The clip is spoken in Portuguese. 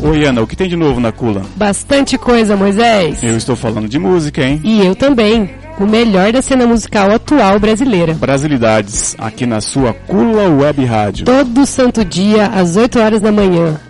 Oi, Ana, o que tem de novo na Kula? Bastante coisa, Moisés. Eu estou falando de música, hein? E eu também. O melhor da cena musical atual brasileira. Brasilidades, aqui na sua Kula Web Rádio. Todo santo dia, às 8 horas da manhã.